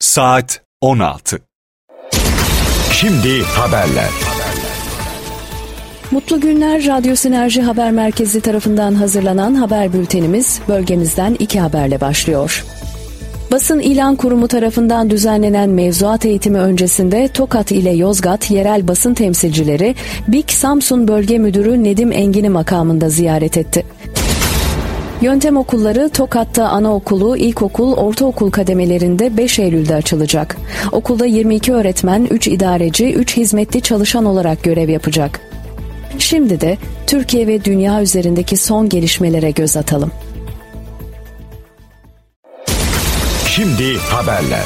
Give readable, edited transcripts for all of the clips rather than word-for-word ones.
Saat 16. Şimdi haberler. Mutlu günler. Radyo Sinerji Haber Merkezi tarafından hazırlanan haber bültenimiz bölgemizden 2 haberle başlıyor. Basın İlan Kurumu tarafından düzenlenen mevzuat eğitimi öncesinde Tokat ile Yozgat yerel basın temsilcileri BİK Samsun Bölge Müdürü Nedim Engin'i makamında ziyaret etti. Yöntem okulları Tokat'ta anaokulu, ilkokul, ortaokul kademelerinde 5 Eylül'de açılacak. Okulda 22 öğretmen, 3 idareci, 3 hizmetli çalışan olarak görev yapacak. Şimdi de Türkiye ve dünya üzerindeki son gelişmelere göz atalım. Şimdi haberler.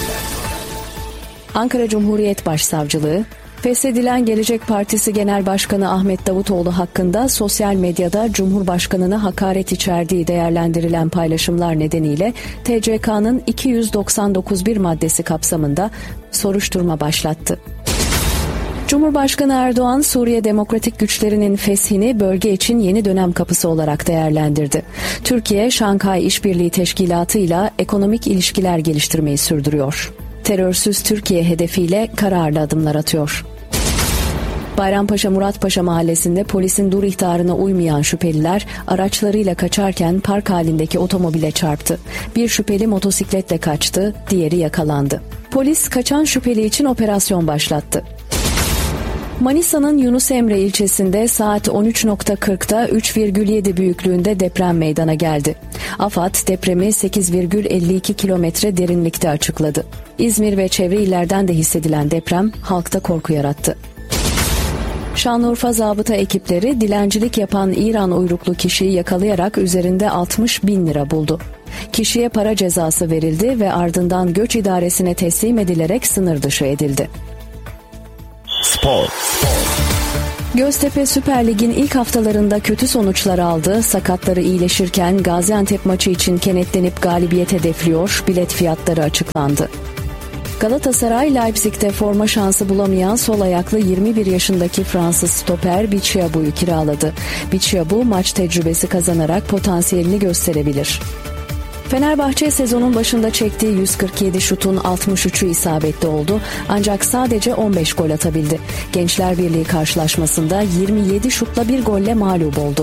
Ankara Cumhuriyet Başsavcılığı, feshedilen Gelecek Partisi Genel Başkanı Ahmet Davutoğlu hakkında sosyal medyada Cumhurbaşkanı'na hakaret içerdiği değerlendirilen paylaşımlar nedeniyle TCK'nın 299.1 maddesi kapsamında soruşturma başlattı. Cumhurbaşkanı Erdoğan, Suriye Demokratik Güçlerinin feshini bölge için yeni dönem kapısı olarak değerlendirdi. Türkiye, Şanghay İşbirliği Teşkilatı ile ekonomik ilişkiler geliştirmeyi sürdürüyor. Terörsüz Türkiye hedefiyle kararlı adımlar atıyor. Bayrampaşa Muratpaşa mahallesinde polisin dur ihtarına uymayan şüpheliler araçlarıyla kaçarken park halindeki otomobile çarptı. Bir şüpheli motosikletle kaçtı, diğeri yakalandı. Polis kaçan şüpheli için operasyon başlattı. Manisa'nın Yunus Emre ilçesinde saat 13.40'da 3,7 büyüklüğünde deprem meydana geldi. AFAD depremi 8,52 kilometre derinlikte açıkladı. İzmir ve çevre illerden de hissedilen deprem halkta korku yarattı. Şanlıurfa zabıta ekipleri dilencilik yapan İran uyruklu kişiyi yakalayarak üzerinde 60.000 lira buldu. Kişiye para cezası verildi ve ardından göç idaresine teslim edilerek sınır dışı edildi. Spor. Göztepe Süper Lig'in ilk haftalarında kötü sonuçlar aldı. Sakatları iyileşirken Gaziantep maçı için kenetlenip galibiyet hedefliyor. Bilet fiyatları açıklandı. Galatasaray Leipzig'te forma şansı bulamayan sol ayaklı 21 yaşındaki Fransız stoper Bichabou'yu kiraladı. Bichabou maç tecrübesi kazanarak potansiyelini gösterebilir. Fenerbahçe sezonun başında çektiği 147 şutun 63'ü isabetli oldu ancak sadece 15 gol atabildi. Gençler Birliği karşılaşmasında 27 şutla bir golle mağlup oldu.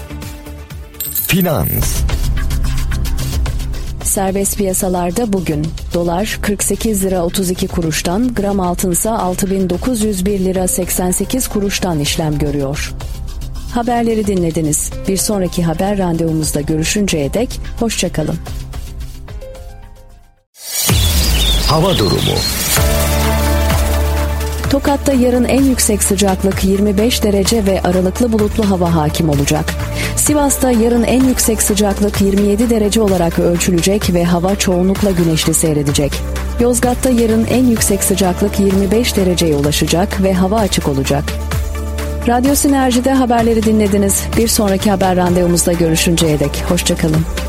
Finans. Serbest piyasalarda bugün dolar 48 lira 32 kuruştan, gram altınsa 6.901 lira 88 kuruştan işlem görüyor. Haberleri dinlediniz. Bir sonraki haber randevumuzda görüşünceye dek hoşça kalın. Hava durumu. Tokat'ta yarın en yüksek sıcaklık 25 derece ve aralıklı bulutlu hava hakim olacak. Sivas'ta yarın en yüksek sıcaklık 27 derece olarak ölçülecek ve hava çoğunlukla güneşli seyredecek. Yozgat'ta yarın en yüksek sıcaklık 25 dereceye ulaşacak ve hava açık olacak. Radyo Sinerji'de haberleri dinlediniz. Bir sonraki haber randevumuzda görüşünceye dek hoşça kalın.